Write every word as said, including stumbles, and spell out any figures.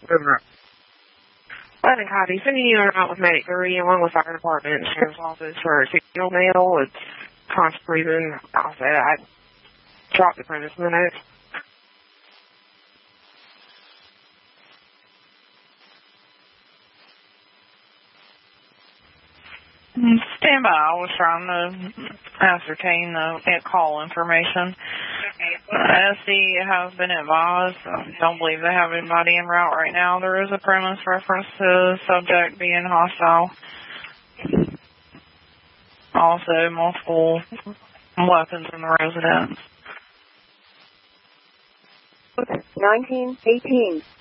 Over. eleven copy. Sending you out with Medic three along with Fire Department and Sheriff's Office for a field mail. It's constant breathing. I'll say I dropped the premise in the notes. Stand by. I was trying to ascertain the call information. S D has been advised. I don't believe they have anybody en route right now. There is a premise reference to subject being hostile. Also, multiple weapons in the residence. nineteen eighteen.